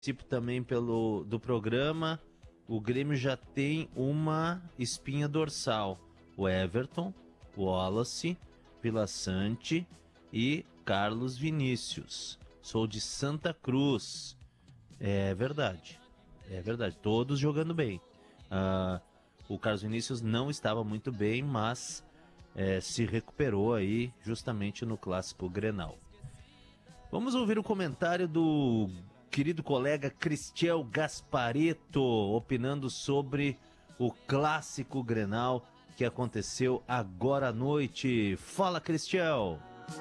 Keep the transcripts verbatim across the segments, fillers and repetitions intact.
participo também pelo, do programa. O Grêmio já tem uma espinha dorsal. O Everton, o Wallace, Vila Sante e Carlos Vinícius. Sou de Santa Cruz. É verdade. É verdade. Todos jogando bem. Uh, o Carlos Vinícius não estava muito bem, mas é, se recuperou aí justamente no clássico Grenal. Vamos ouvir o comentário do querido colega Cristiel Gasparetto, opinando sobre o clássico Grenal que aconteceu agora à noite. Fala, Cristiel!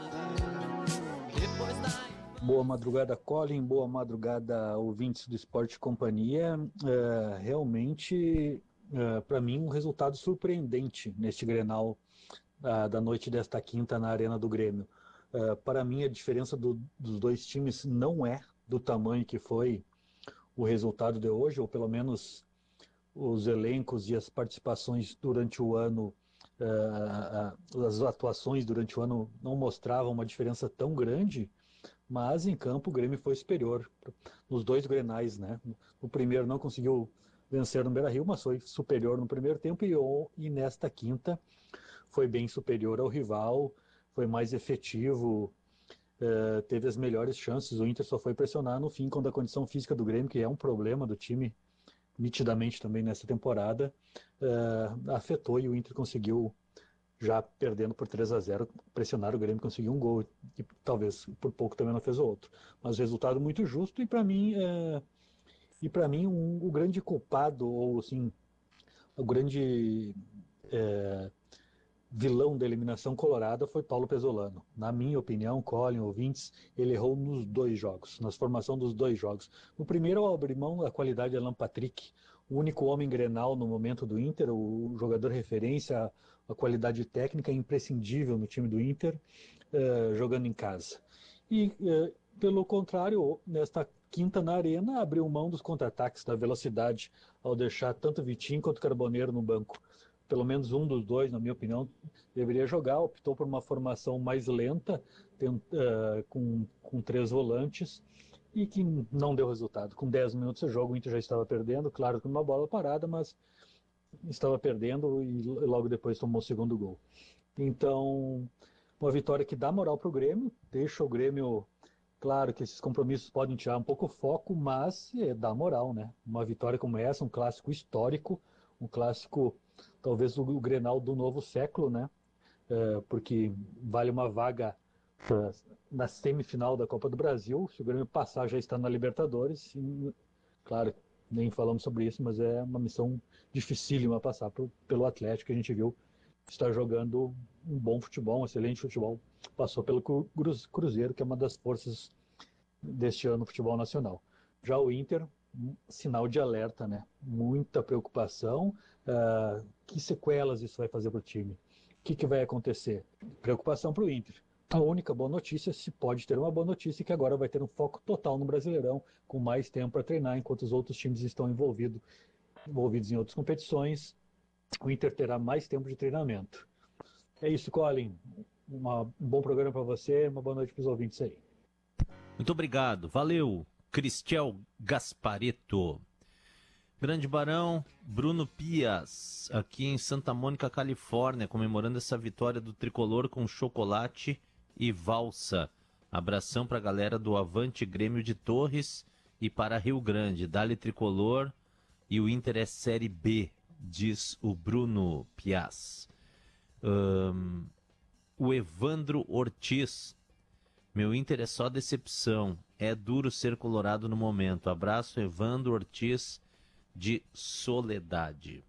Boa madrugada, Colin. Boa madrugada, ouvintes do Esporte Companhia. É, realmente, é, para mim, um resultado surpreendente neste Grenal uh, da noite desta quinta na Arena do Grêmio. Uh, para mim, a diferença do, dos dois times não é do tamanho que foi o resultado de hoje, ou pelo menos os elencos e as participações durante o ano, uh, uh, as atuações durante o ano não mostravam uma diferença tão grande. Mas em campo o Grêmio foi superior nos dois Grenais, né? O primeiro não conseguiu vencer no Beira-Rio, mas foi superior no primeiro tempo e, e nesta quinta foi bem superior ao rival, foi mais efetivo, uh, teve as melhores chances. O Inter só foi pressionar no fim, quando a condição física do Grêmio, que é um problema do time nitidamente também nessa temporada, uh, afetou e o Inter conseguiu, já perdendo por três a zero, pressionar o Grêmio, conseguiu um gol e talvez por pouco também não fez o outro. Mas resultado muito justo e para mim é... e para mim um, o grande culpado ou assim o grande é... vilão da eliminação colorada foi Paulo Pesolano. Na minha opinião, Colin, ouvintes, ele errou nos dois jogos, nas formação dos dois jogos. No primeiro, ao abrir mão da qualidade de Alan Patrick, o único homem Grenal no momento do Inter, o jogador referência, a qualidade técnica imprescindível no time do Inter, uh, jogando em casa. E, uh, pelo contrário, nesta quinta na Arena, abriu mão dos contra-ataques, da velocidade, ao deixar tanto Vitinho quanto Carboneiro no banco. Pelo menos um dos dois, na minha opinião, deveria jogar. Optou por uma formação mais lenta, tent, uh, com, com três volantes, e que não deu resultado. Com dez minutos de jogo, o Inter já estava perdendo, claro, com uma bola parada, mas estava perdendo e logo depois tomou o segundo gol. Então, uma vitória que dá moral para o Grêmio, deixa o Grêmio... Claro que esses compromissos podem tirar um pouco o foco, mas é, dá moral, né? Uma vitória como essa, um clássico histórico, um clássico, talvez o, o Grenal do novo século, né? É, porque vale uma vaga uh, na semifinal da Copa do Brasil. Se o Grêmio passar, já está na Libertadores. E, claro, nem falamos sobre isso, mas é uma missão dificílima passar pro, pelo Atlético, que a gente viu está jogando um bom futebol, um excelente futebol. Passou pelo Cruzeiro, que é uma das forças deste ano no futebol nacional. Já o Inter, um sinal de alerta, né? Muita preocupação. Uh, que sequelas isso vai fazer para o time? O que, que vai acontecer? Preocupação para o Inter. A única boa notícia, se pode ter uma boa notícia, é que agora vai ter um foco total no Brasileirão, com mais tempo para treinar, enquanto os outros times estão envolvido, envolvidos em outras competições. O Inter terá mais tempo de treinamento. É isso, Colin. Uma, um bom programa para você, uma boa noite para os ouvintes aí. Muito obrigado. Valeu, Cristiel Gasparetto. Grande Barão, Bruno Pias, aqui em Santa Mônica, Califórnia, comemorando essa vitória do Tricolor com chocolate e valsa. Abração para a galera do Avante Grêmio de Torres e para Rio Grande. Dali Tricolor e o Inter é Série B, diz o Bruno Pias. Um, o Evandro Ortiz, meu Inter é só decepção, é duro ser colorado no momento. Abraço, Evandro Ortiz de Soledade.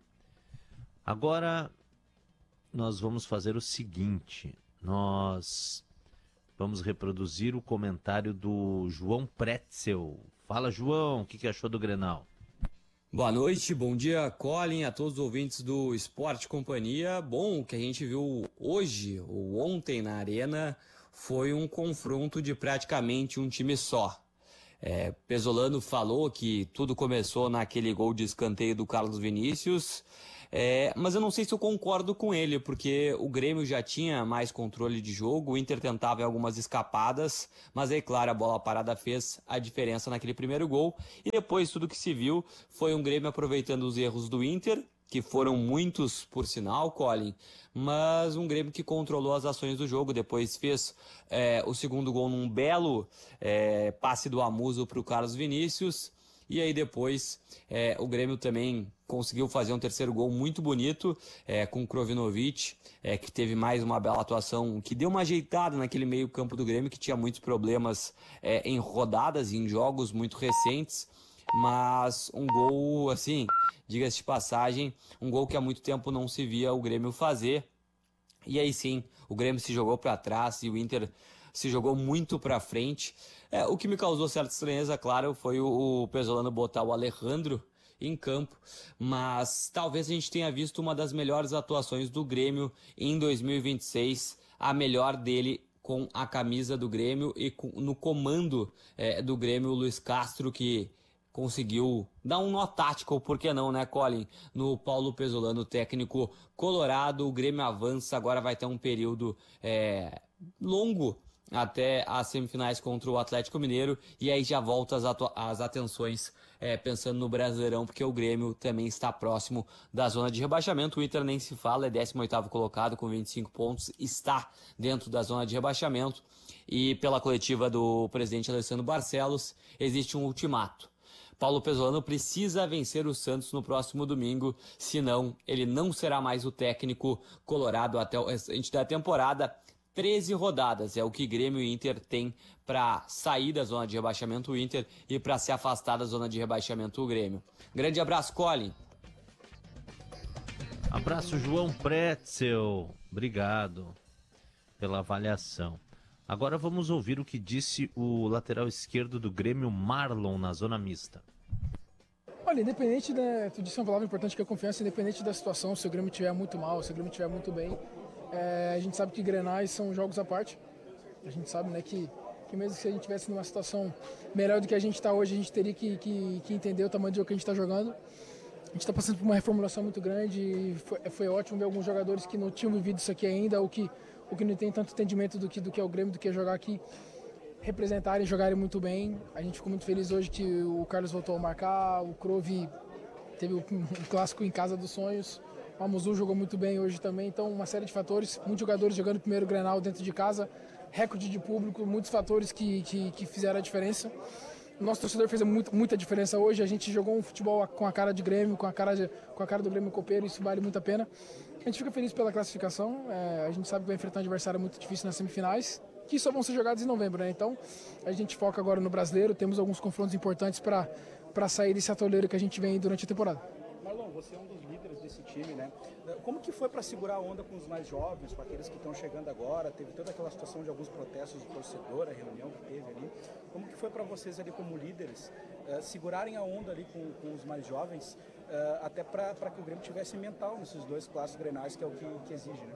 Agora nós vamos fazer o seguinte, nós vamos reproduzir o comentário do João Pretzel. Fala, João, o que, que achou do Grenal? Boa noite, bom dia, Colin, a todos os ouvintes do Esporte Companhia. Bom, o que a gente viu hoje ou ontem na Arena foi um confronto de praticamente um time só. É, Pesolano falou que tudo começou naquele gol de escanteio do Carlos Vinícius, é, mas eu não sei se eu concordo com ele, porque o Grêmio já tinha mais controle de jogo, o Inter tentava algumas escapadas, mas aí, claro, a bola parada fez a diferença naquele primeiro gol, e depois tudo que se viu foi um Grêmio aproveitando os erros do Inter, que foram muitos, por sinal, Colin, mas um Grêmio que controlou as ações do jogo, depois fez é, o segundo gol num belo é, passe do Amuso para o Carlos Vinícius, e aí depois é, o Grêmio também conseguiu fazer um terceiro gol muito bonito, é, com o Krovinovic, é, que teve mais uma bela atuação, que deu uma ajeitada naquele meio campo do Grêmio, que tinha muitos problemas é, em rodadas e em jogos muito recentes, mas um gol, assim, diga-se de passagem, um gol que há muito tempo não se via o Grêmio fazer. E aí sim, o Grêmio se jogou para trás e o Inter se jogou muito para frente. É, o que me causou certa estranheza, claro, foi o, o Pesolano botar o Alejandro em campo, mas talvez a gente tenha visto uma das melhores atuações do Grêmio em dois mil e vinte e seis, a melhor dele com a camisa do Grêmio e com, no comando é, do Grêmio, o Luiz Castro, que conseguiu dar um nó tático, por que não, né, Colin? No Paulo Pesolano, técnico colorado, o Grêmio avança, agora vai ter um período é, longo até as semifinais contra o Atlético Mineiro, e aí já volta as, as atenções é, pensando no Brasileirão, porque o Grêmio também está próximo da zona de rebaixamento. O Inter nem se fala, é décimo oitavo colocado com vinte e cinco pontos, está dentro da zona de rebaixamento, e pela coletiva do presidente Alessandro Barcelos, existe um ultimato. Paulo Pesolano precisa vencer o Santos no próximo domingo, senão ele não será mais o técnico colorado até o restante da temporada. treze rodadas é o que Grêmio e Inter tem para sair da zona de rebaixamento, o Inter, e para se afastar da zona de rebaixamento, o Grêmio. Grande abraço, Colin. Abraço, João Pretzel. Obrigado pela avaliação. Agora vamos ouvir o que disse o lateral esquerdo do Grêmio, Marlon, na zona mista. Olha, independente, né, tu disse uma palavra importante que é a confiança, independente da situação, se o Grêmio estiver muito mal, se o Grêmio estiver muito bem, é, a gente sabe que Grenais são jogos à parte. A gente sabe, né, que, que mesmo se a gente estivesse numa situação melhor do que a gente está hoje, a gente teria que, que, que entender o tamanho do jogo que a gente está jogando. A gente está passando por uma reformulação muito grande e foi, foi ótimo ver alguns jogadores que não tinham vivido isso aqui ainda, ou que, ou que não tem tanto entendimento do que, do que é o Grêmio, do que é jogar aqui, representarem e jogarem muito bem. A gente ficou muito feliz hoje que o Carlos voltou a marcar, o Krove teve um clássico em casa dos sonhos, o Amuzu jogou muito bem hoje também, então uma série de fatores, muitos jogadores jogando o primeiro Grenal dentro de casa, recorde de público, muitos fatores que, que, que fizeram a diferença. O nosso torcedor fez muito, muita diferença hoje, a gente jogou um futebol com a cara de Grêmio, com a cara, de, com a cara do Grêmio Copeiro, isso vale muito a pena. A gente fica feliz pela classificação, é, a gente sabe que vai enfrentar um adversário muito difícil nas semifinais, que só vão ser jogados em novembro, né? Então a gente foca agora no Brasileiro, temos alguns confrontos importantes para sair desse atoleiro que a gente vem durante a temporada. Marlon, você é um dos líderes desse time, né? Como que foi para segurar a onda com os mais jovens, com aqueles que estão chegando agora? Teve toda aquela situação de alguns protestos do torcedor, a reunião que teve ali. Como que foi para vocês ali como líderes uh, segurarem a onda ali com, com os mais jovens, uh, até para que o Grêmio tivesse mental nesses dois clássicos grenais, que é o que, que exige, né?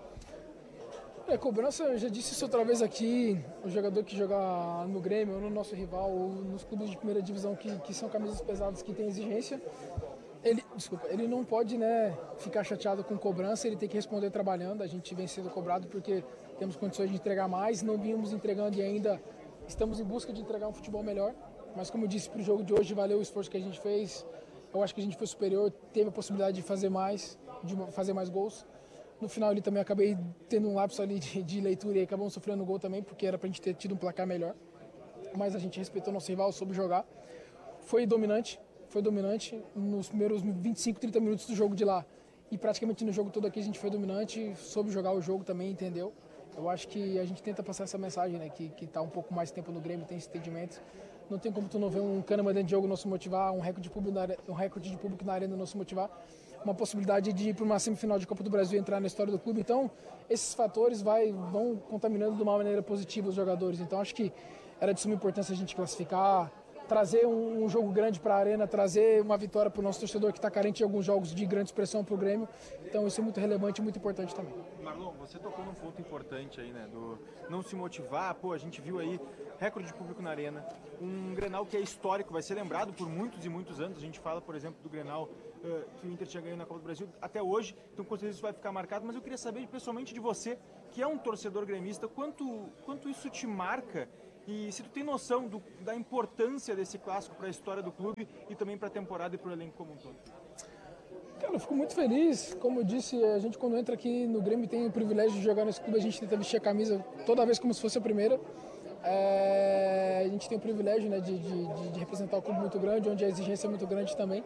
É, cobrança, eu já disse isso outra vez aqui, o jogador que joga no Grêmio ou no nosso rival, ou nos clubes de primeira divisão que, que são camisas pesadas, que tem exigência, ele, desculpa, ele não pode, né, ficar chateado com cobrança, ele tem que responder trabalhando. A gente vem sendo cobrado porque temos condições de entregar mais, não vínhamos entregando e ainda estamos em busca de entregar um futebol melhor, mas como eu disse, para o jogo de hoje valeu o esforço que a gente fez, eu acho que a gente foi superior, teve a possibilidade de fazer mais, de fazer mais gols. No final ele também acabei tendo um lapso ali de, de leitura e acabamos sofrendo um gol também, porque era pra gente ter tido um placar melhor. Mas a gente respeitou nosso rival, soube jogar. Foi dominante, foi dominante nos primeiros vinte e cinco, trinta minutos do jogo de lá. E praticamente no jogo todo aqui a gente foi dominante, soube jogar o jogo também, entendeu? Eu acho que a gente tenta passar essa mensagem, né? Que, que tá um pouco mais tempo no Grêmio, tem esse entendimento. Não tem como tu não ver um Kahneman dentro de jogo nos motivar, um recorde de público na, um recorde de público na arena nos motivar. Uma possibilidade de ir para uma semifinal de Copa do Brasil e entrar na história do clube. Então, esses fatores vai, vão contaminando de uma maneira positiva os jogadores. Então, acho que era de suma importância a gente classificar, trazer um, um jogo grande para a Arena, trazer uma vitória para o nosso torcedor que está carente de alguns jogos de grande expressão para o Grêmio. Então isso é muito relevante e muito importante também. Marlon, você tocou num ponto importante aí, né, do não se motivar. Pô, a gente viu aí recorde de público na Arena, um Grenal que é histórico, vai ser lembrado por muitos e muitos anos. A gente fala, por exemplo, do Grenal uh, que o Inter tinha ganho na Copa do Brasil até hoje, então com certeza isso vai ficar marcado, mas eu queria saber pessoalmente de você, que é um torcedor gremista, quanto, quanto isso te marca e se tu tem noção do, da importância desse clássico para a história do clube e também para a temporada e para o elenco como um todo. Cara, eu fico muito feliz. Como eu disse, a gente quando entra aqui no Grêmio tem o privilégio de jogar nesse clube, a gente tenta vestir a camisa toda vez como se fosse a primeira. É, a gente tem o privilégio, né, de, de, de representar um clube muito grande, onde a exigência é muito grande também.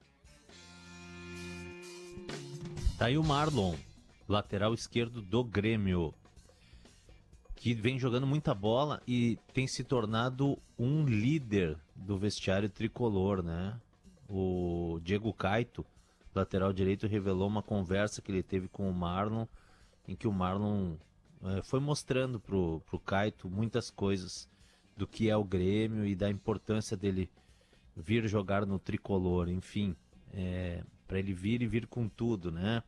Tá aí o Marlon, lateral esquerdo do Grêmio, que vem jogando muita bola e tem se tornado um líder do vestiário tricolor, né? O Diego Caito, lateral direito, revelou uma conversa que ele teve com o Marlon, em que o Marlon é, foi mostrando pro, pro Caito muitas coisas do que é o Grêmio e da importância dele vir jogar no tricolor, enfim, é, para ele vir e vir com tudo, né?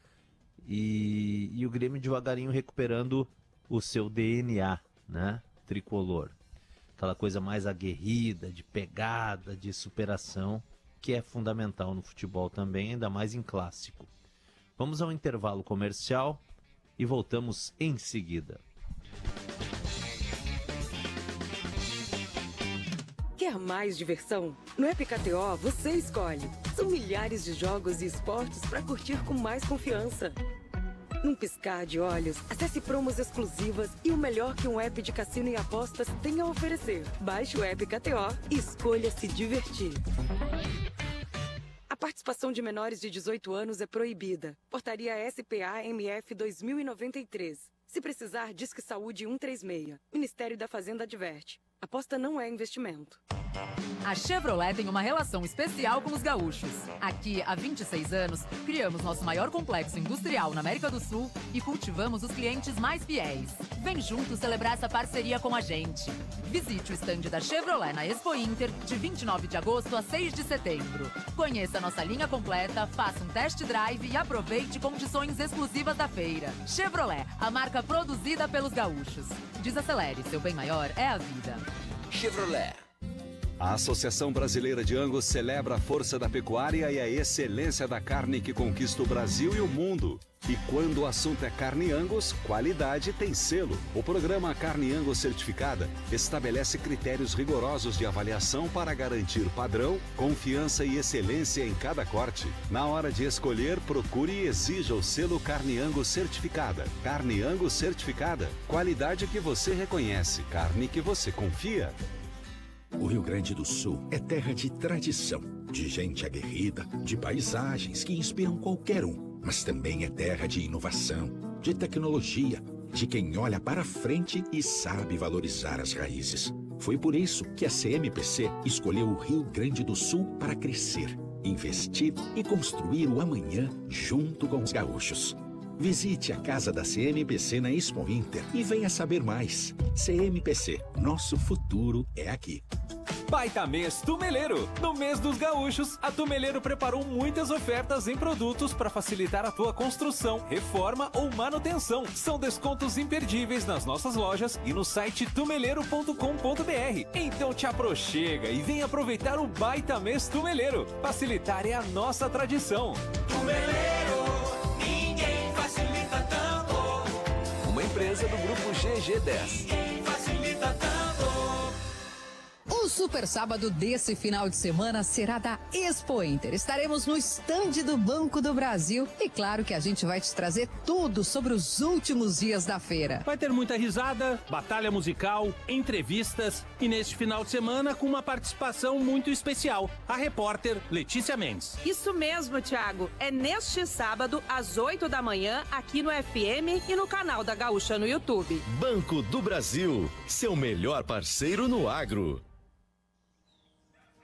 E, e o Grêmio devagarinho recuperando o seu D N A, né, tricolor. Aquela coisa mais aguerrida, de pegada, de superação, que é fundamental no futebol também, ainda mais em clássico. Vamos ao intervalo comercial e voltamos em seguida. Quer mais diversão? No App K T O você escolhe. São milhares de jogos e esportes para curtir com mais confiança. Num piscar de olhos, acesse promos exclusivas e o melhor que um app de cassino e apostas tem a oferecer. Baixe o App K T O e escolha se divertir. A participação de menores de dezoito anos é proibida. Portaria S P A M F dois mil e noventa e três. Se precisar, Disque Saúde cento e trinta e seis. Ministério da Fazenda adverte. Aposta não é investimento. A Chevrolet tem uma relação especial com os gaúchos. Aqui, há vinte e seis anos, criamos nosso maior complexo industrial na América do Sul e cultivamos os clientes mais fiéis. Vem junto celebrar essa parceria com a gente. Visite o estande da Chevrolet na Expo Inter de vinte e nove de agosto a seis de setembro. Conheça nossa linha completa, faça um test drive e aproveite condições exclusivas da feira. Chevrolet, a marca produzida pelos gaúchos. Desacelere, seu bem maior é a vida. Chevrolet. A Associação Brasileira de Angus celebra a força da pecuária e a excelência da carne que conquista o Brasil e o mundo. E quando o assunto é carne Angus, qualidade tem selo. O programa Carne Angus Certificada estabelece critérios rigorosos de avaliação para garantir padrão, confiança e excelência em cada corte. Na hora de escolher, procure e exija o selo Carne Angus Certificada. Carne Angus Certificada. Qualidade que você reconhece, carne que você confia. O Rio Grande do Sul é terra de tradição, de gente aguerrida, de paisagens que inspiram qualquer um, mas também é terra de inovação, de tecnologia, de quem olha para frente e sabe valorizar as raízes. Foi por isso que a C M P C escolheu o Rio Grande do Sul para crescer, investir e construir o amanhã junto com os gaúchos. Visite a casa da C M P C na Expo Inter e venha saber mais. C M P C, nosso futuro é aqui. Baita mês Tumeleiro. No mês dos gaúchos, a Tumeleiro preparou muitas ofertas em produtos para facilitar a tua construção, reforma ou manutenção. São descontos imperdíveis nas nossas lojas e no site tumeleiro ponto com ponto br. Então te aproxega e vem aproveitar o Baita mês Tumeleiro. Facilitar é a nossa tradição. Tumeleiro, ninguém facilita tanto. Uma empresa do grupo G G dez. Ninguém facilita tanto. O super sábado desse final de semana será da Expo Inter. Estaremos no estande do Banco do Brasil e claro que a gente vai te trazer tudo sobre os últimos dias da feira. Vai ter muita risada, batalha musical, entrevistas e neste final de semana com uma participação muito especial, a repórter Letícia Mendes. Isso mesmo, Thiago. É neste sábado às oito da manhã aqui no F M e no canal da Gaúcha no YouTube. Banco do Brasil, seu melhor parceiro no agro.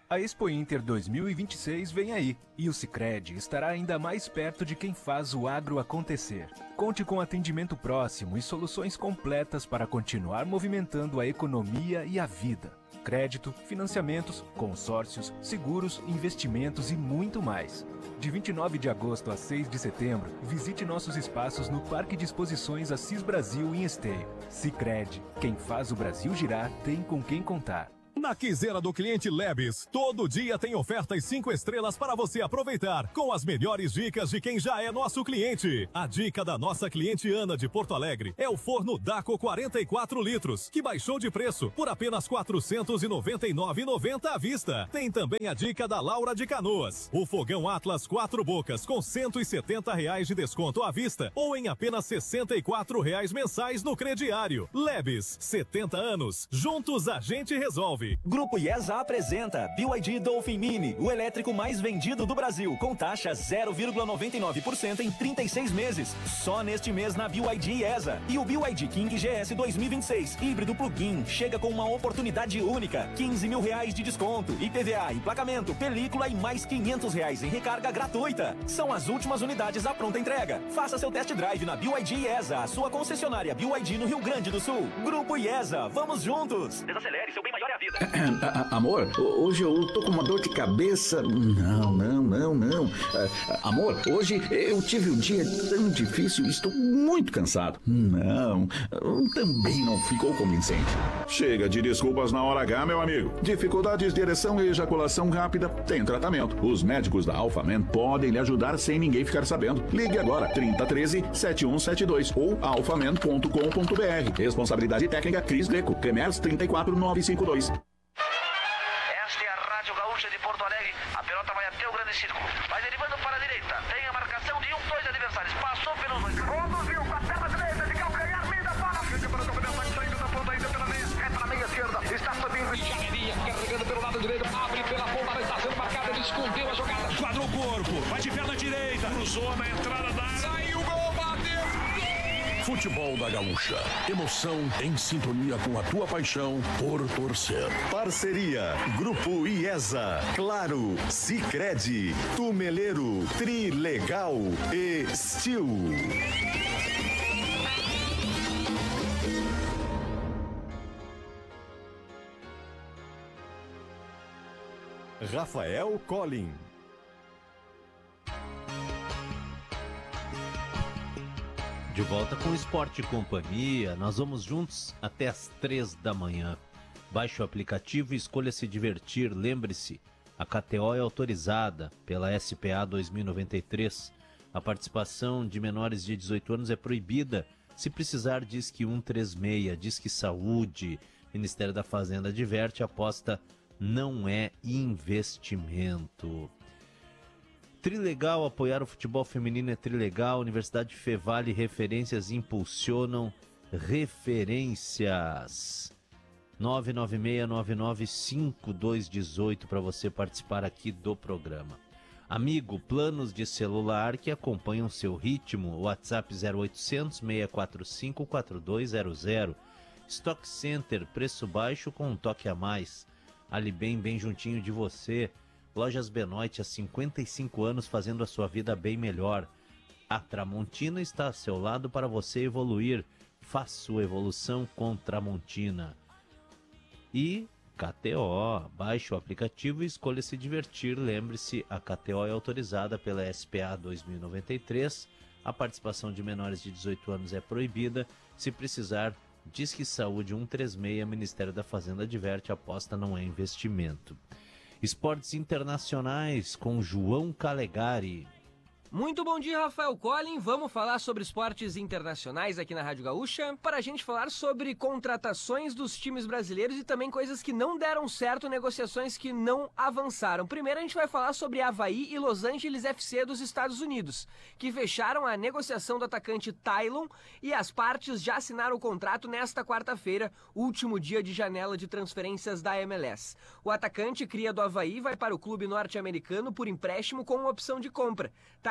A Expo Inter dois mil e vinte e seis vem aí, e o Sicredi estará ainda mais perto de quem faz o agro acontecer. Conte com atendimento próximo e soluções completas para continuar movimentando a economia e a vida. Crédito, financiamentos, consórcios, seguros, investimentos e muito mais. De vinte e nove de agosto a seis de setembro, visite nossos espaços no Parque de Exposições Assis Brasil em Esteio. Sicredi, quem faz o Brasil girar tem com quem contar. Na quinzena do cliente Lebes, todo dia tem ofertas cinco estrelas para você aproveitar, com as melhores dicas de quem já é nosso cliente. A dica da nossa cliente Ana de Porto Alegre é o forno Daco quarenta e quatro litros, que baixou de preço por apenas quatrocentos e noventa e nove reais e noventa centavos à vista. Tem também a dica da Laura de Canoas, o fogão Atlas quatro bocas com cento e setenta reais de desconto à vista ou em apenas sessenta e quatro reais mensais no crediário. Lebes, setenta anos, juntos a gente resolve. Grupo IESA apresenta B Y D Dolphin Mini, o elétrico mais vendido do Brasil, com taxa zero vírgula noventa e nove por cento em trinta e seis meses. Só neste mês na B Y D IESA. E o B Y D King G S dois mil e vinte e seis, híbrido plug-in, chega com uma oportunidade única. quinze mil reais de desconto, I P V A, emplacamento, película e mais quinhentos reais em recarga gratuita. São as últimas unidades à pronta entrega. Faça seu test drive na B Y D IESA, a sua concessionária B Y D no Rio Grande do Sul. Grupo IESA, vamos juntos! Desacelere, seu bem maior é a vida. Amor, hoje eu tô com uma dor de cabeça. Não, não, não, não. Amor, hoje eu tive um dia tão difícil e estou muito cansado. Não, também não ficou convincente. Chega de desculpas na hora H, meu amigo. Dificuldades de ereção e ejaculação rápida tem tratamento. Os médicos da Alphaman podem lhe ajudar sem ninguém ficar sabendo. Ligue agora, trinta, treze, setenta e um setenta e dois ou alphaman ponto com ponto br. Responsabilidade técnica Cris Greco, Cremers trinta e quatro mil novecentos e cinquenta e dois. De Porto Alegre, a pelota vai até o grande círculo, vai derivando para a direita, tem a marcação de um, dois adversários, passou pelos dois, conduziu com a perna direita de calcanhar, linda para frente para a cobertura, saindo da ponta ainda pela meia, é para a meia esquerda, está subindo e Janeria, carregando pelo lado direito, abre pela ponta, mas está sendo marcada, ele escondeu a jogada, Quadrou o corpo, vai de perna direita, cruzou na entrada da área, saiu o gol, bateu! Futebol da Gaúcha. Emoção em sintonia com a tua paixão por torcer. Parceria. Grupo IESA. Claro. Sicredi. Tumeleiro. Trilegal. E Steel. Rafael Collin. De volta com o Esporte e Companhia, nós vamos juntos até as três da manhã. Baixe o aplicativo e escolha se divertir. Lembre-se, a K T O é autorizada pela S P A dois mil e noventa e três. A participação de menores de dezoito anos é proibida. Se precisar, diz que cento e trinta e seis, diz que saúde. Ministério da Fazenda adverte, a aposta não é investimento. Trilegal, apoiar o futebol feminino é trilegal. Universidade Fevale, referências impulsionam referências. nove nove seis nove nove cinco dois um oito para você participar aqui do programa. Amigo, planos de celular que acompanham seu ritmo. WhatsApp zero oitocentos, seis quatro cinco, quatro dois zero zero. Stock Center, preço baixo com um toque a mais. Ali bem, bem juntinho de você. Lojas Benoit há cinquenta e cinco anos fazendo a sua vida bem melhor. A Tramontina está ao seu lado para você evoluir. Faça sua evolução com Tramontina. E K T O, baixe o aplicativo e escolha se divertir. Lembre-se, a K T O é autorizada pela S P A dois mil e noventa e três. A participação de menores de dezoito anos é proibida. Se precisar, Disque Saúde cento e trinta e seis, Ministério da Fazenda adverte, aposta não é investimento. Esportes Internacionais com João Calegari. Muito bom dia, Rafael Collin. Vamos falar sobre esportes internacionais aqui na Rádio Gaúcha, para a gente falar sobre contratações dos times brasileiros e também coisas que não deram certo, negociações que não avançaram. Primeiro a gente vai falar sobre Avaí e Los Angeles F C dos Estados Unidos, que fecharam a negociação do atacante Tylon e as partes já assinaram o contrato nesta quarta-feira, último dia de janela de transferências da M L S. O atacante, cria do Avaí, vai para o clube norte-americano por empréstimo com opção de compra. Tylon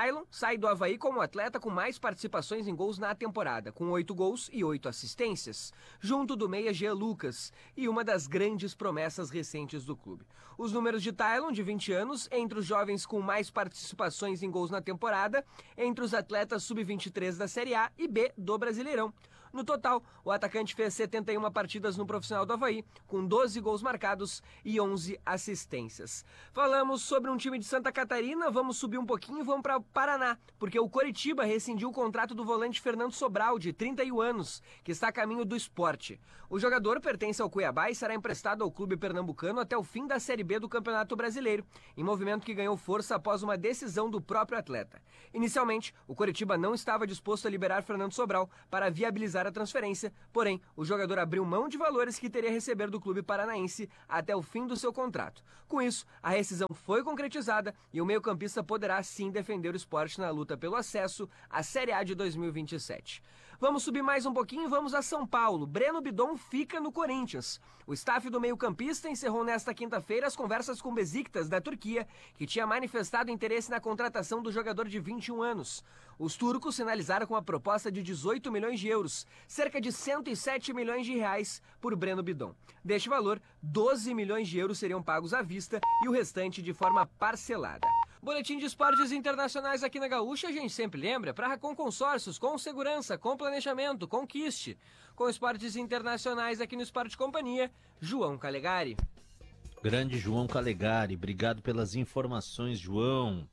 Tylon sai do Avaí como o atleta com mais participações em gols na temporada, com oito gols e oito assistências, junto do meia Jean Lucas, e uma das grandes promessas recentes do clube. Os números de Tylon, de vinte anos, entre os jovens com mais participações em gols na temporada, entre os atletas sub vinte e três da Série A e B do Brasileirão. No total, o atacante fez setenta e uma partidas no profissional do Avaí, com doze gols marcados e onze assistências. Falamos sobre um time de Santa Catarina, vamos subir um pouquinho e vamos para o Paraná, porque o Coritiba rescindiu o contrato do volante Fernando Sobral, de trinta e um anos, que está a caminho do Sport. O jogador pertence ao Cuiabá e será emprestado ao clube pernambucano até o fim da Série B do Campeonato Brasileiro, em movimento que ganhou força após uma decisão do próprio atleta. Inicialmente, o Coritiba não estava disposto a liberar Fernando Sobral para viabilizar a transferência, porém, o jogador abriu mão de valores que teria a receber do clube paranaense até o fim do seu contrato. Com isso, a rescisão foi concretizada e o meio-campista poderá sim defender o Sport na luta pelo acesso à Série A de dois mil e vinte e sete. Vamos subir mais um pouquinho e vamos a São Paulo. Breno Bidon fica no Corinthians. O staff do meio-campista encerrou nesta quinta-feira as conversas com Besiktas, da Turquia, que tinha manifestado interesse na contratação do jogador de vinte e um anos. Os turcos sinalizaram com a proposta de dezoito milhões de euros, cerca de cento e sete milhões de reais, por Breno Bidon. Deste valor, doze milhões de euros seriam pagos à vista e o restante de forma parcelada. Boletim de esportes internacionais aqui na Gaúcha, a gente sempre lembra, para com consórcios, com segurança, com planejamento, conquiste. Com esportes internacionais aqui no Esporte Companhia, João Calegari. Grande João Calegari, obrigado pelas informações, João.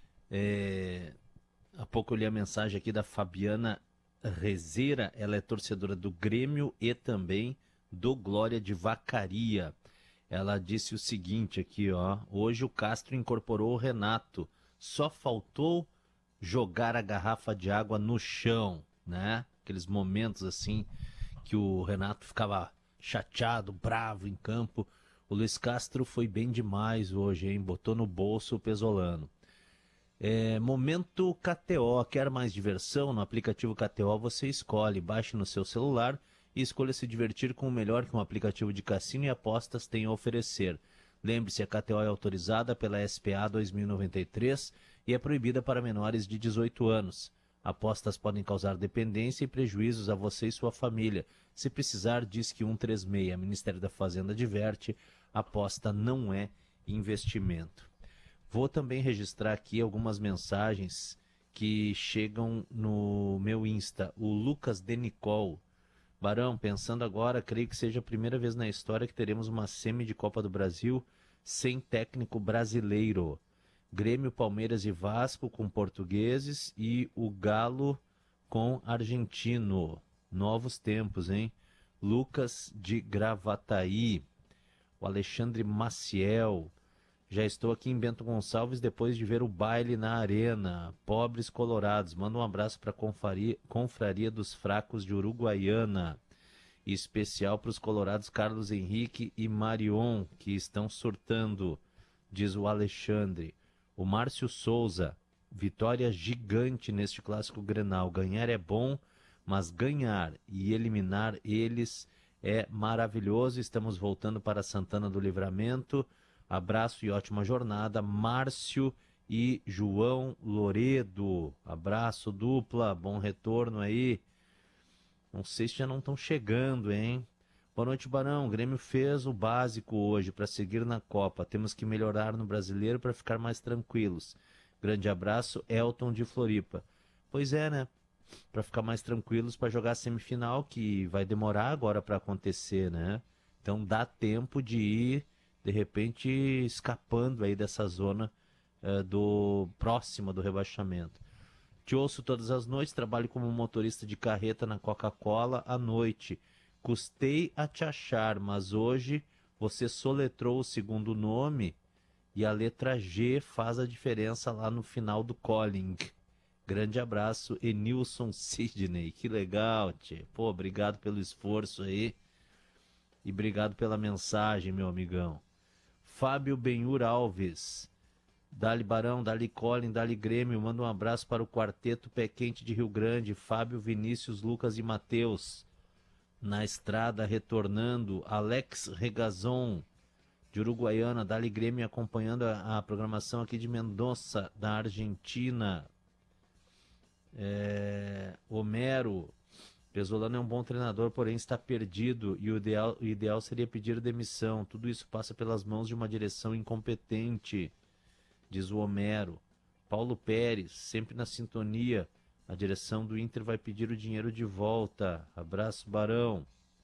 É... Há pouco eu li a mensagem aqui da Fabiana Rezeira, ela é torcedora do Grêmio e também do Glória de Vacaria. Ela disse o seguinte aqui, ó: hoje o Castro incorporou o Renato, só faltou jogar a garrafa de água no chão, né? Aqueles momentos assim que o Renato ficava chateado, bravo em campo. O Luiz Castro foi bem demais hoje, hein? Botou no bolso o Pesolano. É, momento K T O, quer mais diversão? No aplicativo K T O você escolhe, baixe no seu celular e escolha se divertir com o melhor que um aplicativo de cassino e apostas tem a oferecer. Lembre-se, a K T O é autorizada pela S P A dois mil e noventa e três e é proibida para menores de dezoito anos. Apostas podem causar dependência e prejuízos a você e sua família. Se precisar, diz que cento e trinta e seis. Ministério da Fazenda adverte, aposta não é investimento. Vou também registrar aqui algumas mensagens que chegam no meu Insta. O Lucas Denicol. Barão, pensando agora, creio que seja a primeira vez na história que teremos uma semi de Copa do Brasil sem técnico brasileiro. Grêmio, Palmeiras e Vasco com portugueses e o Galo com argentino. Novos tempos, hein? Lucas de Gravataí. O Alexandre Maciel. Já estou aqui em Bento Gonçalves depois de ver o baile na arena. Pobres colorados. Manda um abraço para a Confraria dos Fracos de Uruguaiana. E especial para os colorados Carlos Henrique e Marion, que estão surtando, diz o Alexandre. O Márcio Souza. Vitória gigante neste clássico Grenal. Ganhar é bom, mas ganhar e eliminar eles é maravilhoso. Estamos voltando para Santana do Livramento. Abraço e ótima jornada, Márcio e João Loredo. Abraço dupla, bom retorno aí. Não sei se já não estão chegando, hein? Boa noite, Barão. O Grêmio fez o básico hoje para seguir na Copa. Temos que melhorar no Brasileiro para ficar mais tranquilos. Grande abraço, Elton de Floripa. Pois é, né? Para ficar mais tranquilos para jogar a semifinal, que vai demorar agora para acontecer, né? Então dá tempo de ir, de repente, escapando aí dessa zona uh, do próxima do rebaixamento. Te ouço todas as noites, trabalho como motorista de carreta na Coca-Cola à noite. Custei a te achar, mas hoje você soletrou o segundo nome e a letra G faz a diferença lá no final do calling. Grande abraço, Enilson Sidney. Que legal, tchê. Pô, obrigado pelo esforço aí e obrigado pela mensagem, meu amigão. Fábio Benhur Alves. Dali Barão, Dali Colin, Dali Grêmio. Manda um abraço para o quarteto Pé Quente de Rio Grande. Fábio, Vinícius, Lucas e Matheus. Na estrada, retornando. Alex Regazon, de Uruguaiana. Dali Grêmio acompanhando a, a programação aqui de Mendoza, da Argentina. É, Homero, Pesolano é um bom treinador, porém está perdido e o ideal, o ideal seria pedir demissão. Tudo isso passa pelas mãos de uma direção incompetente, diz o Homero. Paulo Pérez, sempre na sintonia. A direção do Inter vai pedir o dinheiro de volta. Abraço, Barão.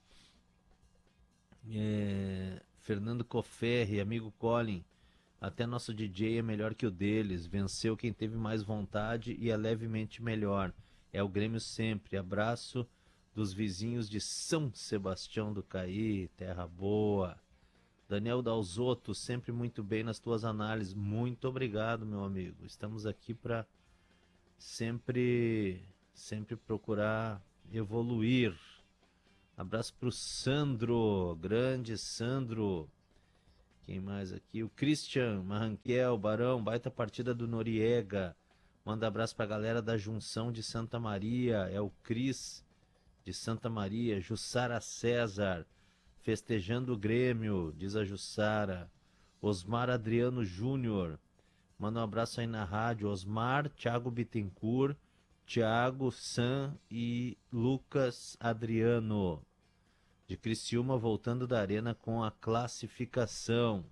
É, Fernando Coferri, amigo Colin. Até nosso D J é melhor que o deles. Venceu quem teve mais vontade e é levemente melhor. É o Grêmio sempre. Abraço dos vizinhos de São Sebastião do Caí. Terra boa. Daniel Dalzotto, sempre muito bem nas tuas análises. Muito obrigado, meu amigo. Estamos aqui para sempre, sempre procurar evoluir. Abraço para o Sandro, grande Sandro. Quem mais aqui? O Christian Marranquiel, Barão, baita partida do Noriega. Manda abraço para a galera da Junção de Santa Maria. É o Cris de Santa Maria. Jussara César, festejando o Grêmio, diz a Jussara. Osmar Adriano Júnior, manda um abraço aí na rádio. Osmar, Thiago Bittencourt, Thiago Sam e Lucas Adriano. De Criciúma voltando da arena com a classificação.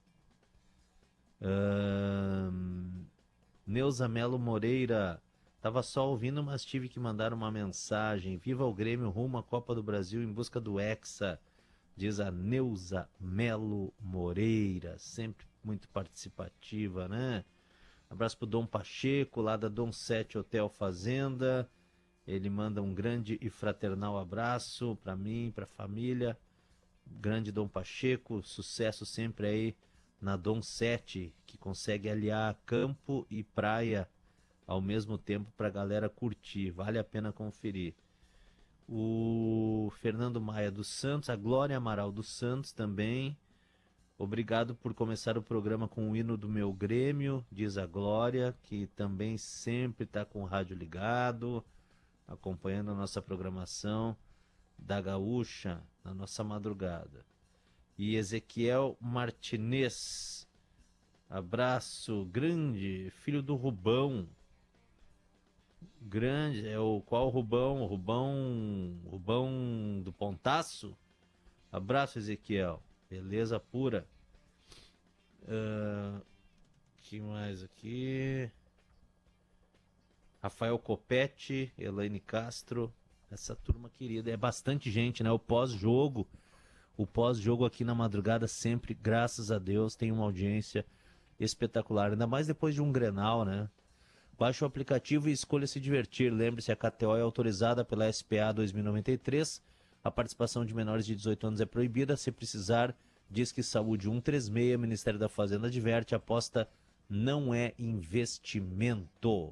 Um, Neuza Melo Moreira. Tava só ouvindo, mas tive que mandar uma mensagem. Viva o Grêmio, rumo à Copa do Brasil em busca do Hexa. Diz a Neuza Melo Moreira. Sempre muito participativa, né? Abraço pro Dom Pacheco, lá da Dom sete Hotel Fazenda. Ele manda um grande e fraternal abraço para mim, para a família. Grande Dom Pacheco, sucesso sempre aí na Dom sete, que consegue aliar campo e praia ao mesmo tempo para a galera curtir. Vale a pena conferir. O Fernando Maia dos Santos, a Glória Amaral dos Santos também. Obrigado por começar o programa com o hino do meu Grêmio, diz a Glória, que também sempre está com o rádio ligado, acompanhando a nossa programação da Gaúcha na nossa madrugada. E Ezequiel Martinez, abraço grande, filho do Rubão. Grande, é o qual Rubão? Rubão, Rubão do Pontaço? Abraço, Ezequiel. Beleza pura. Uh, que mais aqui? Rafael Copete, Elaine Castro, essa turma querida. É bastante gente, né? O pós-jogo, o pós-jogo aqui na madrugada sempre, graças a Deus, tem uma audiência espetacular. Ainda mais depois de um Grenal, né? Baixe o aplicativo e escolha se divertir. Lembre-se, a K T O é autorizada pela S P A dois mil e noventa e três. A participação de menores de dezoito anos é proibida. Se precisar, diz que Saúde cento e trinta e seis, Ministério da Fazenda adverte, aposta não é investimento.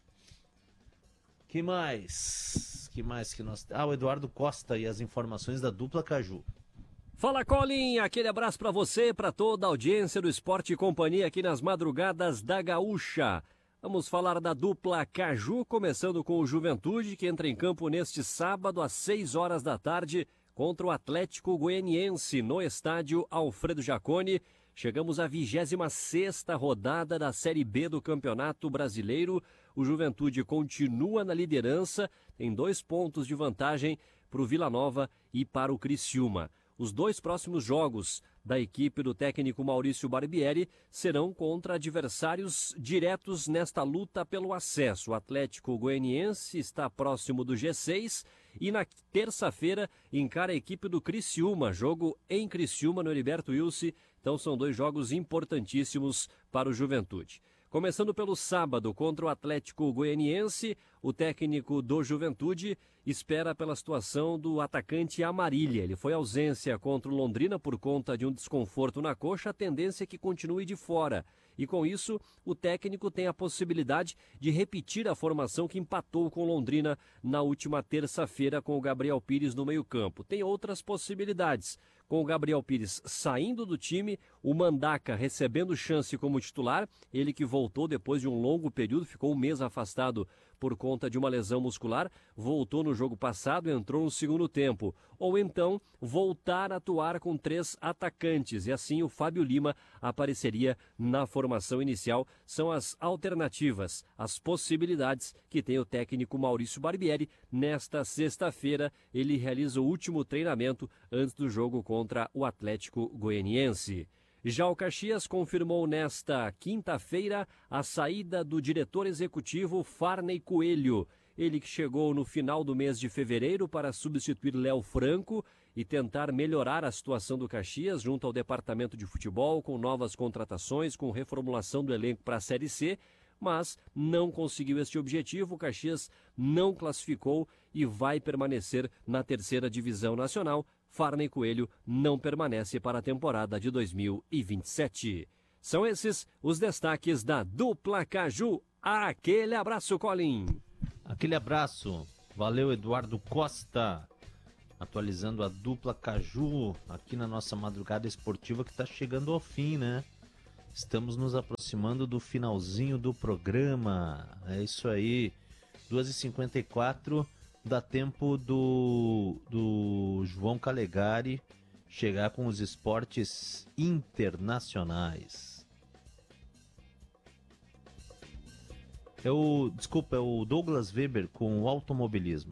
Que mais? Que mais que nós... Ah, o Eduardo Costa e as informações da dupla Caju. Fala, Colin, aquele abraço para você, para toda a audiência do Esporte e Companhia aqui nas madrugadas da Gaúcha. Vamos falar da dupla Caju, começando com o Juventude, que entra em campo neste sábado às seis horas da tarde contra o Atlético Goianiense no estádio Alfredo Jaconi. Chegamos à vigésima sexta rodada da Série B do Campeonato Brasileiro. O Juventude continua na liderança, tem dois pontos de vantagem para o Vila Nova e para o Criciúma. Os dois próximos jogos da equipe do técnico Maurício Barbieri serão contra adversários diretos nesta luta pelo acesso. O Atlético Goianiense está próximo do G seis e na terça-feira encara a equipe do Criciúma, jogo em Criciúma no Heriberto Wilson. Então são dois jogos importantíssimos para o Juventude. Começando pelo sábado contra o Atlético Goianiense, o técnico do Juventude espera pela situação do atacante Amarília. Ele foi ausência contra o Londrina por conta de um desconforto na coxa, a tendência é que continue de fora. E com isso, o técnico tem a possibilidade de repetir a formação que empatou com Londrina na última terça-feira com o Gabriel Pires no meio-campo. Tem outras possibilidades. Com o Gabriel Pires saindo do time, o Mandaca recebendo chance como titular, ele que voltou depois de um longo período, ficou um mês afastado por conta de uma lesão muscular, voltou no jogo passado e entrou no segundo tempo. Ou então, voltar a atuar com três atacantes, e assim o Fábio Lima apareceria na formação inicial. São as alternativas, as possibilidades que tem o técnico Maurício Barbieri. Nesta sexta-feira, ele realiza o último treinamento antes do jogo contra o Atlético Goianiense. Já o Caxias confirmou nesta quinta-feira a saída do diretor executivo Farney Coelho. Ele que chegou no final do mês de fevereiro para substituir Léo Franco e tentar melhorar a situação do Caxias junto ao departamento de futebol, com novas contratações, com reformulação do elenco para a Série C, mas não conseguiu este objetivo. O Caxias não classificou e vai permanecer na terceira divisão nacional. Farney Coelho não permanece para a temporada de dois mil e vinte e sete. São esses os destaques da dupla Caju. Aquele abraço, Colin. Aquele abraço. Valeu, Eduardo Costa. Atualizando a dupla Caju aqui na nossa madrugada esportiva que está chegando ao fim, né? Estamos nos aproximando do finalzinho do programa. É isso aí. duas e cinquenta e quatro. Dá tempo do, do João Calegari chegar com os esportes internacionais. É o, desculpa, é o Douglas Weber com o automobilismo.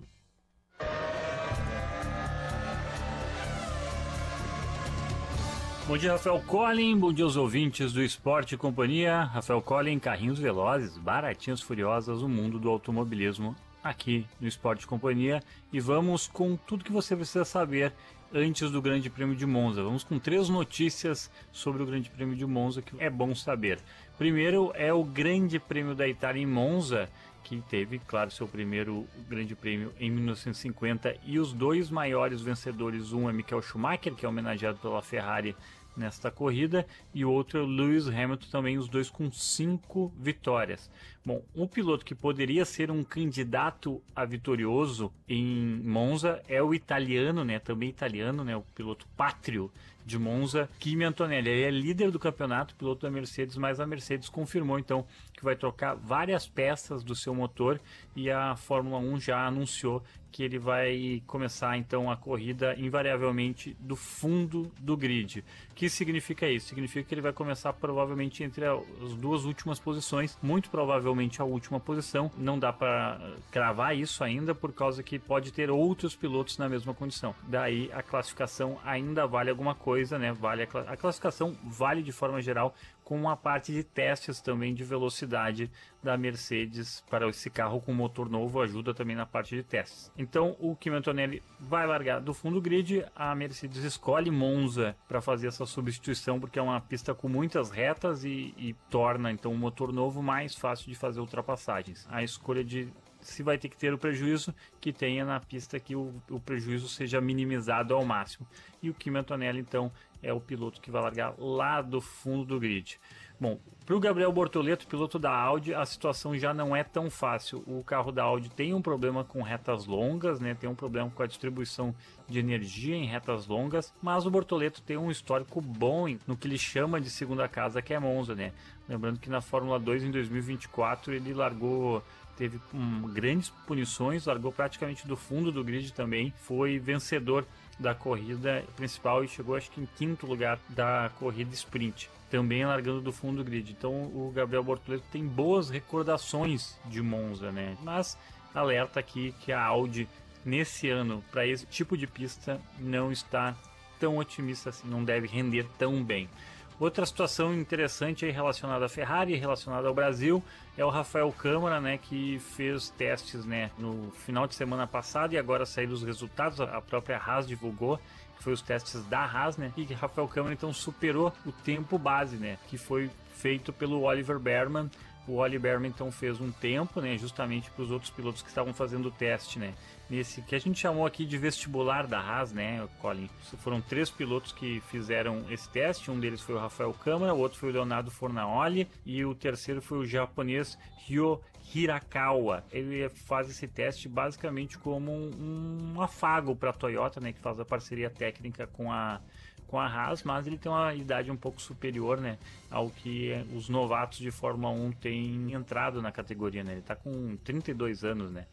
Bom dia, Rafael Collin. Bom dia aos ouvintes do Esporte e Companhia. Rafael Collin, carrinhos velozes, baratinhas furiosas, o mundo do automobilismo aqui no Esporte e Companhia. E vamos com tudo que você precisa saber antes do Grande Prêmio de Monza. Vamos com três notícias sobre o Grande Prêmio de Monza que é bom saber. Primeiro é o Grande Prêmio da Itália em Monza, que teve, claro, seu primeiro Grande Prêmio em mil novecentos e cinquenta, e os dois maiores vencedores, um é Michael Schumacher, que é homenageado pela Ferrari nesta corrida, e o outro é o Lewis Hamilton, também os dois com cinco vitórias. Bom, um piloto que poderia ser um candidato a vitorioso em Monza é o italiano, né, também italiano, né, o piloto pátrio de Monza, Kimi Antonelli. Ele é líder do campeonato, piloto da Mercedes, mas a Mercedes confirmou então que vai trocar várias peças do seu motor, e a Fórmula um já anunciou que ele vai começar então a corrida invariavelmente do fundo do grid. O que significa isso? Significa que ele vai começar provavelmente entre as duas últimas posições, muito provavelmente a última posição. Não dá para cravar isso ainda, por causa que pode ter outros pilotos na mesma condição. Daí a classificação ainda vale alguma coisa, né? Vale a, cl- a classificação vale de forma geral, com a parte de testes também de velocidade da Mercedes para esse carro com motor novo, ajuda também na parte de testes. Então o Kimi Antonelli vai largar do fundo do grid, a Mercedes escolhe Monza para fazer essa substituição, porque é uma pista com muitas retas e, e torna então o motor novo mais fácil de fazer ultrapassagens. A escolha de se vai ter que ter o prejuízo, que tenha na pista que o, o prejuízo seja minimizado ao máximo. E o Kimi Antonelli, então, é o piloto que vai largar lá do fundo do grid. Bom, para o Gabriel Bortoleto, piloto da Audi, a situação já não é tão fácil. O carro da Audi tem um problema com retas longas, né? Tem um problema com a distribuição de energia em retas longas, mas o Bortoleto tem um histórico bom no que ele chama de segunda casa, que é Monza, né? Lembrando que na Fórmula dois, em dois mil e vinte e quatro, ele largou... teve um, grandes punições, largou praticamente do fundo do grid também, foi vencedor da corrida principal e chegou acho que em quinto lugar da corrida sprint, também largando do fundo do grid. Então o Gabriel Bortoleto tem boas recordações de Monza, né? Mas alerta aqui que a Audi nesse ano, para esse tipo de pista, não está tão otimista assim, não deve render tão bem. Outra situação interessante aí relacionada à Ferrari, relacionada ao Brasil, é o Rafael Câmara, né, que fez testes, né, no final de semana passado, e agora saíram os resultados, a própria Haas divulgou, que foi os testes da Haas, né, e que Rafael Câmara então superou o tempo base, né, que foi feito pelo Oliver Behrman. O Oliver Behrman então fez um tempo, né, justamente para os outros pilotos que estavam fazendo o teste, né, nesse que a gente chamou aqui de vestibular da Haas, né, Colin. Foram três pilotos que fizeram esse teste, um deles foi o Rafael Câmara, o outro foi o Leonardo Fornaoli e o terceiro foi o japonês Ryo Hirakawa. Ele faz esse teste basicamente como um, um afago para a Toyota, né, que faz a parceria técnica com a com a Haas, mas ele tem uma idade um pouco superior, né, ao que os novatos de Fórmula um têm entrado na categoria, né? Ele está com trinta e dois anos, né?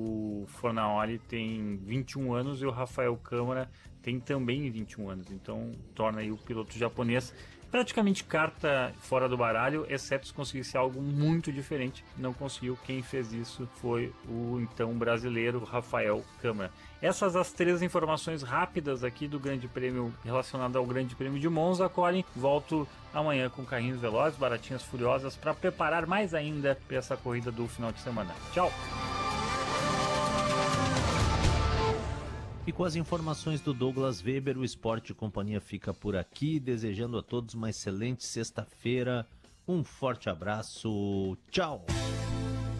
O Fornaoli tem vinte e um anos e o Rafael Câmara tem também vinte e um anos, então torna aí o piloto japonês praticamente carta fora do baralho, exceto se conseguisse algo muito diferente. Não conseguiu. Quem fez isso foi o então brasileiro Rafael Câmara. Essas as três informações rápidas aqui do Grande Prêmio relacionado ao Grande Prêmio de Monza. Colin, volto amanhã com carrinhos velozes, baratinhas furiosas, para preparar mais ainda para essa corrida do final de semana. Tchau! E com as informações do Douglas Weber, o Esporte Companhia fica por aqui, desejando a todos uma excelente sexta-feira. Um forte abraço. Tchau!